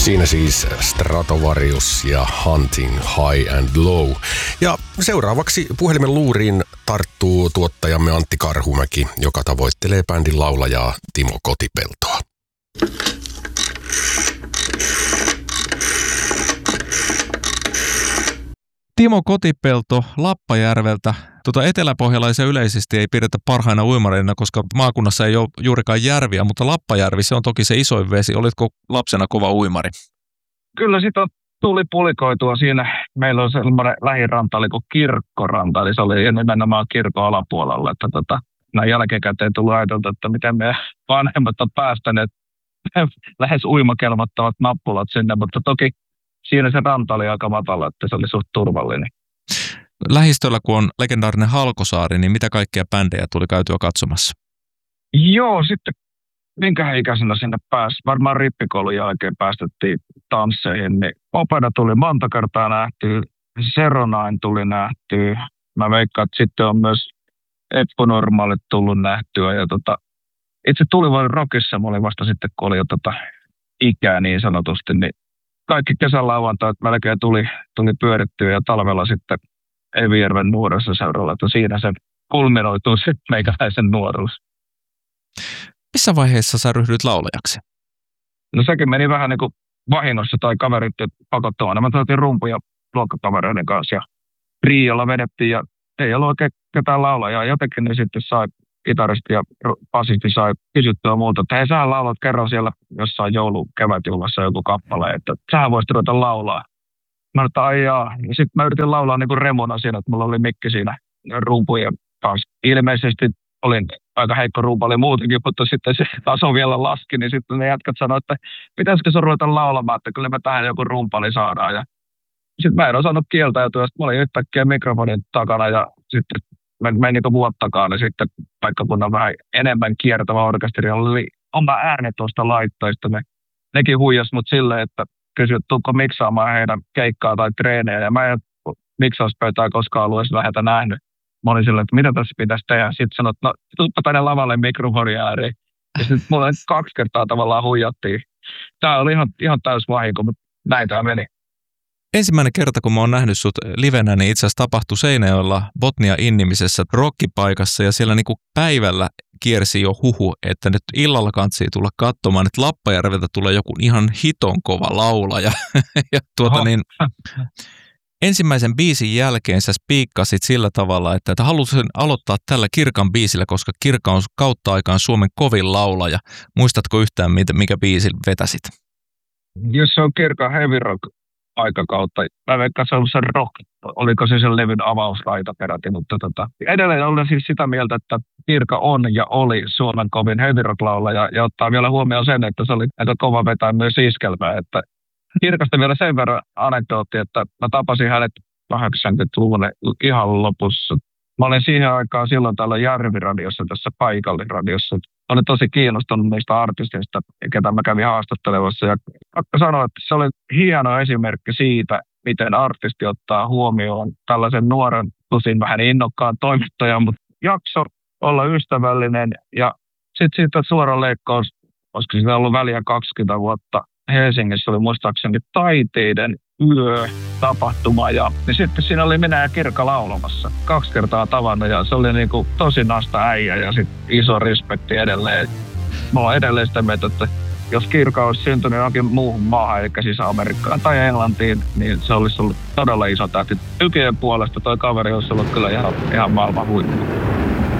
Siinä siis Stratovarius ja Hunting High and Low. Ja seuraavaksi puhelimen luuriin tarttuu tuottajamme Antti Karhumäki, joka tavoittelee bändin laulajaa Timo Kotipeltoa. Timo Kotipelto Lappajärveltä. Eteläpohjalaisia yleisesti ei pidetä parhaina uimareina, koska maakunnassa ei ole juurikaan järviä, mutta Lappajärvi, se on toki se isoin vesi. Olitko lapsena kova uimari? Kyllä sitä tuli pulikoitua siinä. Meillä on sellainen lähiranta, oli kuin Kirkkoranta, eli se oli nimenomaan kirkon alapuolella. Että näin jälkikäteen tuli ajateltu, että miten me vanhemmat on päästäneet lähes uimakelmottavat nappulat sinne, mutta toki siinä se ranta oli aika matala, että se oli suht turvallinen. Lähistöllä, kun on legendaarinen Halkosaari, niin mitä kaikkia bändejä tuli käytyä katsomassa? Joo, sitten minkä ikäisenä sinne pääsi. Varmaan rippikoulun jälkeen päästettiin tansseihin, niin Opeda tuli monta kertaa nähtyä, Seronain tuli nähtyä. Mä veikkaan, että sitten on myös Epponormaalit tullut nähtyä. Ja itse Tulivuoren Rockissa, mä olin vasta sitten, kun oli jo ikää niin sanotusti, niin kaikki kesälauantaat melkein tuli pyörittyä ja talvella sitten Evijärven nuoressa seuralla, että siinä se kulminoituu sitten meikäläisen nuoruus. Missä vaiheessa sä ryhdyit laulajaksi? No sekin meni vähän niin kuin vahingossa tai kaverit pakottamaan. Mä otin rumpuja luokkakavereiden kanssa ja triolla vedettiin ja ei ollut oikein ketään laulajaa. Jotenkin ne sitten sai kitaristi ja basisti sai kysyttyä muuta, että hei, sähän laulat kerran siellä jossain kevätjuhlassa joku kappale, että sähän voisit ruveta laulaa. Mä sanoin, että aijaa. Ja sitten mä yritin laulaa niin kuin remona siinä, että mulla oli mikki siinä rumpujen kanssa. Ilmeisesti olin aika heikko rumpali muutenkin, mutta sitten se taso vielä laski, niin sitten ne jätkät sanoivat, että pitäisikö se ruveta laulamaan, että kyllä me tähän joku rumpali saadaan. Ja sitten mä en osannut kieltäytyä, sitten mä olin yhtäkkiä mikrofonin takana ja sitten meni niin kuin vuottakaan, niin sitten paikkakunnan vähän enemmän kiertävä orkesteri oli oma ääni tuosta laitteista. Nekin huijasi mut silleen, että kysyivät, tuutko miksaamaan heidän keikkaa tai treenejä. Ja mä en miksauspöytää koskaan ollut edes lähetä nähnyt. Mä olin silleen, että mitä tässä pitäisi tehdä. Sitten sanoin, että no tuutpa tänne lavalle mikrofonin ääreen. Ja sitten mulle 2 kertaa tavallaan huijattiin. Tää oli ihan täys vahinko, mutta näin tää meni. Ensimmäinen kerta, kun mä oon nähnyt sut livenä, niin itse asiassa tapahtui Seinäjoella Botnia-Innimisessä rockipaikassa ja siellä niinku päivällä kiersi jo huhu, että nyt illalla kantsii tulla katsomaan, että Lappajärveltä tulee joku ihan hiton kova laulaja. Ja ensimmäisen biisin jälkeen sä spiikkasit sillä tavalla, että halusin aloittaa tällä Kirkan biisillä, koska Kirka on kautta aikaan Suomen kovin laulaja. Muistatko yhtään, mikä biisin vetäsit? Jos se on Kirkan heavy rock aikakautta. Mä veikkaan, se on ollut se rock. Oliko se sen levyn avausraita peräti, mutta edelleen olen siis sitä mieltä, että Kirka on ja oli Suomen kovin heavy rock laulaja ja ottaa vielä huomioon sen, että se oli aika kova vetää myös iskelmää, että Kirkasta vielä sen verran anekdootti, että mä tapasin hänet 80-luvun ihan lopussa. Mä olin siihen aikaan silloin täällä Järviradiossa, tässä paikallisradiossa. Olin tosi kiinnostunut niistä artisteista, ketä mä kävin haastattelevassa. Ja pakko sanoa, että se oli hieno esimerkki siitä, miten artisti ottaa huomioon tällaisen nuoren, tosin vähän innokkaan toimittajan, mutta jakso olla ystävällinen. Ja sitten siitä suora leikkaus, olisiko siinä ollut väliä 20 vuotta, Helsingissä oli muistaakseni taiteiden yötapahtuma ja sitten siinä oli minä ja Kirka laulamassa 2 kertaa tavannut ja se oli niinku tosi nasta äijä ja sitten iso respekti edelleen. Mä oon edelleen sitä mieltä, että jos Kirka olisi syntynyt johonkin muuhun maahan, eli siis Amerikkaan tai Englantiin, niin se olisi ollut todella iso tähti. Tykien puolesta toi kaveri olisi ollut kyllä ihan maailman huippu.